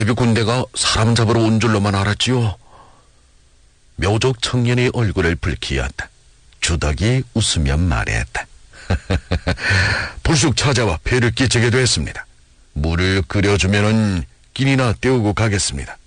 예비 군대가 사람 잡으러 온 줄로만 알았지요. 묘족 청년의 얼굴을 붉히었다. 주덕이 웃으며 말했다. 불쑥 찾아와 폐를 끼치게 됐습니다. 물을 끓여주면은 끼니나 때우고 가겠습니다.